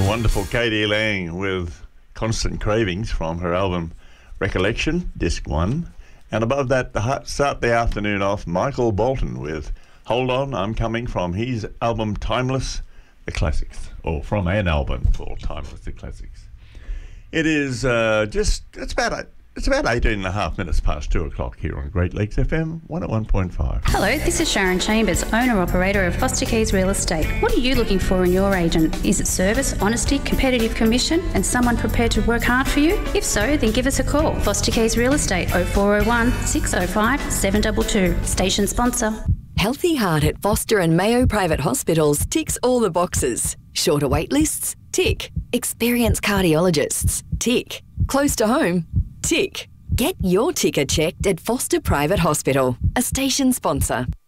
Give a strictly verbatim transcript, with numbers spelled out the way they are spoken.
Wonderful Katie Lang with Constant Cravings from her album Recollection, Disc one. And above that, the start the afternoon off, Michael Bolton with Hold On, I'm Coming, from his album Timeless, The Classics. Or from an album called Timeless, The Classics. It is uh, just, it's about a It's about eighteen and a half minutes past two o'clock here on Great Lakes F M one oh one point five. Hello, this is Sharon Chambers, owner-operator of Foster Keys Real Estate. What are you looking for in your agent? Is it service, honesty, competitive commission, and someone prepared to work hard for you? If so, then give us a call. Foster Keys Real Estate, oh four oh one, six oh five, seven two two. Station sponsor. Healthy Heart at Foster and Mayo Private Hospitals ticks all the boxes. Shorter wait lists? Tick. Experienced cardiologists? Tick. Close to home? Tick. Get your ticker checked at Foster Private Hospital, a station sponsor.